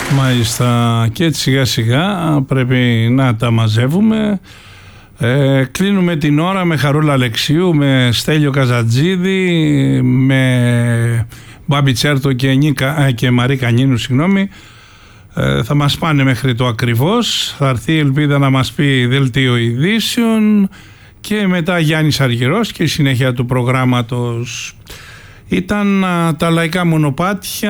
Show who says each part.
Speaker 1: Μάλιστα, και έτσι σιγά σιγά πρέπει να τα μαζεύουμε. Κλείνουμε την ώρα με Χαρούλα Αλεξίου, με Στέλιο Καζατζίδη, με Μπάμπη Τσέρτο και Μαρή Κανίνου, συγγνώμη. Θα μας πάνε μέχρι το ακριβώς. Θα έρθει η Ελπίδα να μας πει δελτίο ειδήσεων και μετά Γιάννης Αργυρός και η συνέχεια του προγράμματος. Ήταν τα λαϊκά μονοπάτια.